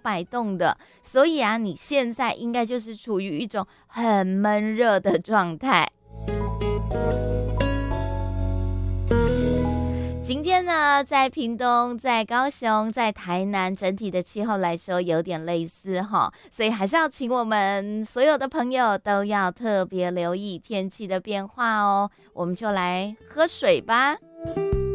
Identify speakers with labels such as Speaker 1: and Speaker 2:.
Speaker 1: 摆动的，所以啊，你现在应该就是处于一种很闷热的状态。今天呢，在屏东、在高雄、在台南，整体的气候来说有点类似哈，所以还是要请我们所有的朋友都要特别留意天气的变化哦。我们就来喝水吧。